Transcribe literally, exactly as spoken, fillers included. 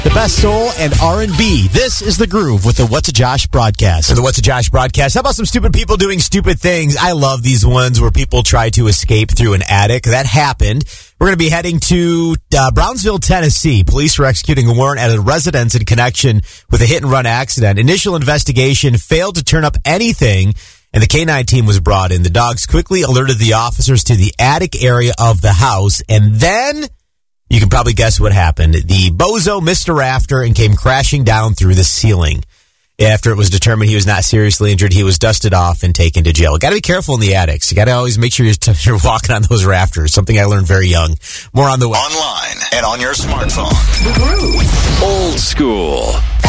The best soul and R and B. This is The Groove with the What's a Josh broadcast. For the What's a Josh broadcast, how about some stupid people doing stupid things? I love these ones where people try to escape through an attic. That happened. We're going to be heading to uh, Brownsville, Tennessee. Police were executing a warrant at a residence in connection with a hit-and-run accident. Initial investigation failed to turn up anything, and the K nine team was brought in. The dogs quickly alerted the officers to the attic area of the house, and then you can probably guess what happened. The bozo missed a rafter and came crashing down through the ceiling. After it was determined he was not seriously injured, he was dusted off and taken to jail. Got to be careful in the attics. You got to always make sure you're, t- you're walking on those rafters. Something I learned very young. More on the way. Online and on your smartphone. The Groove. Old school.